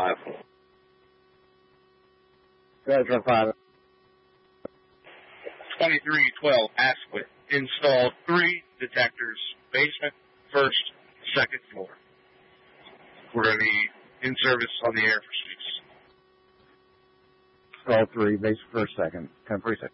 5. Retro 5. 2312 Asquith installed 3 detectors, basement, first, second floor. We're going to be in service on the air for 6. Install 3, base first, second. 10-46.